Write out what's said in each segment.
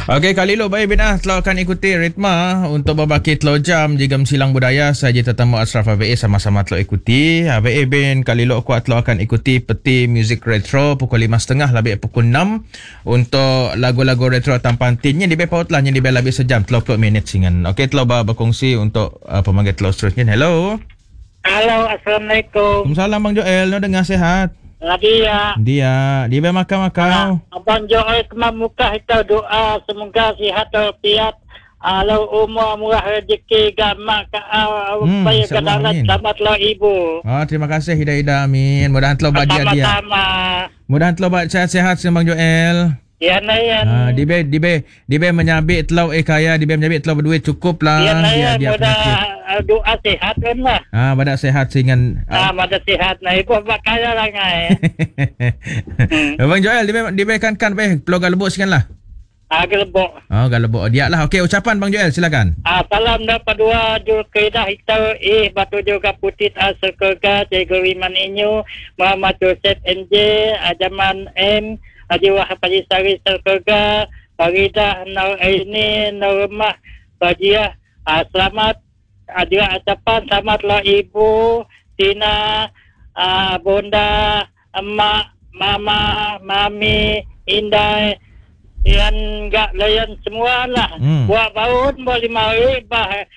Okey, kali lo baik bina telah akan ikuti ritma untuk berbaki telah jam jika silang budaya saja tetamu Ashraf ABA sama-sama telah ikuti. ABA bin kali lo kuat telah akan ikuti peti music retro pukul 5.30 lebih pukul 6 untuk lagu-lagu retro tampan tinnya di paut lah di lebih sejam 30 minit singan. Okey, telah berkongsi untuk pemanggil telah seterusnya. Hello. Halo, Assalamualaikum. Waalaikumsalam Bang Joel, no dengar sehat. Dia makan. Abang Joel kemamuka kita doa semoga sihat walafiat. Alau umur murah rezeki gamak supaya kedarat selamatlah ibu. Terima kasih Hida amin. Mudahan telah bahagia dia. Sama-sama. Mudahan telah sehat-sehat Bang Joel. Ya nayan. Dibe menyabit telau kaya, dibe menyabit telau berduit cukup lah. Ya nayan, doa sehat kan lah. Badak sehat singan. Badak sehat lah. Ibu abang kaya lah ngai. Bang Joel, dibe kan Pulau Galebok singan lah. Galebok. Galebok. Dia lah. Okey, ucapan Bang Joel, silakan. Salam dapat dua jul kedah kita batu juga putit asal kerja Cikgu Riman Inyu Muhammad Joseph NJ Ajaman M Haji Wahab Haji Sari Serkerga Faridah Normah Bajiah. Selamat juga ucapan selamatlah ibu Tina, Bonda, emak, mama, mami, Indah yang enggak layan semua lah. Buat baun boleh mari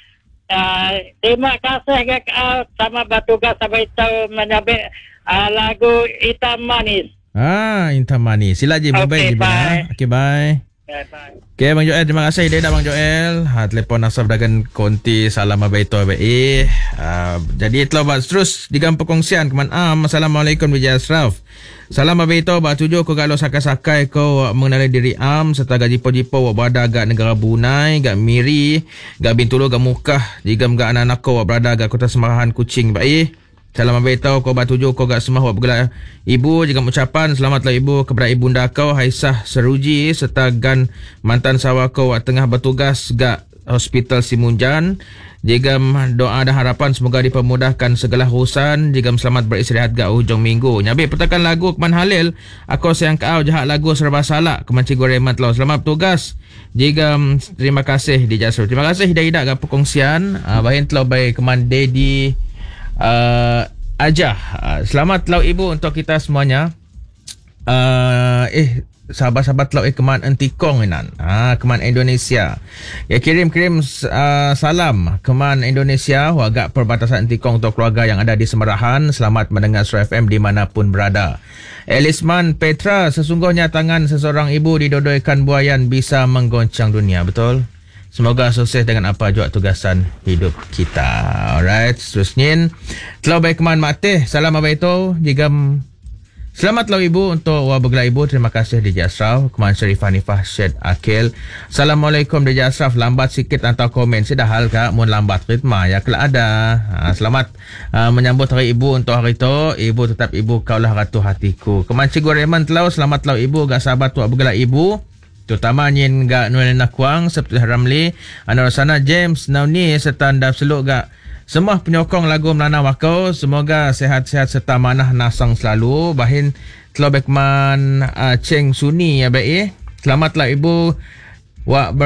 terima kasih sama bertugas sampai tahu menyabit lagu Hitam Manis. Hitam Manis. Sila je Okay, bye. Okay, bye. Bye. Okay, Bang Joel, terima kasih dia Bang Joel. Telefon Asaf dagan konti salam abaito abai. Jadi telah buat terus digam perkongsian keman Assalamualaikum Vijay Ashraf. Salam abaito ba tujuh ko galo sakai-sakai ko mengenali diri serta gaji jipo berada agak negara Brunei, gak Miri, gak Bintulu, gak Mukah, jigam gak anak-anak ko berada agak kota Semarahan Kuching bai. Salam abaito ko batuju ko gak semah bergelar ibu jika ucapan selamatlah ibu kepada ibunda kau Haisah Seruji serta gan mantan sawa kau tengah bertugas gak Hospital Simunjan. Jigam doa dan harapan semoga dipermudahkan segala urusan. Jigam selamat beristirahat gak hujung minggu. Nyabi petakan lagu Keman Halil aku sayang kau jahat lagu serba salah Keman Cikgu Remat Lau. Selamat bertugas. Jigam terima kasih di Jasur. Terima kasih Hida gak perkongsian. Bahin telah baik Keman Dedi Ajah. Selamat lau ibu untuk kita semuanya. Sahabat-sahabat lau keman Entikong inan. Keman Indonesia. Ya kirim salam keman Indonesia warga perbatasan Entikong untuk keluarga yang ada di Semarahan. Selamat mendengar Surah FM dimanapun berada. Elisman Petra, sesungguhnya tangan seseorang ibu didodoikan buayan bisa menggoncang dunia. Betul? Semoga sukses dengan apa juga tugasan hidup kita. Alright, seterusnya telah baik keman Mateh. Salam abaito jigam. Selamat lau ibu untuk bergelar ibu. Terima kasih DJ Ashraf. Keman Syarif Hanifah Syed Akil. Assalamualaikum DJ Ashraf. Lambat sikit hantar komen. Sudah hal kak mun lambat ritma ya kelak ada. Selamat menyambut hari ibu untuk hari itu. Ibu tetap ibu kaulah ratu hatiku. Keman Cikgu Raymond telau. Selamat lau ibu gak sahabat tuak bergelar ibu. Terutama nyin gak Nuelina Kuang, seperti Ramli, Anurasana James, Nauni serta Andap Seluk gak semua penyokong lagu Melana Wakau. Semoga sehat-sehat serta manah nasang selalu. Bahin Telobekman Cheng Suni ya baik. Selamatlah ibu. Wak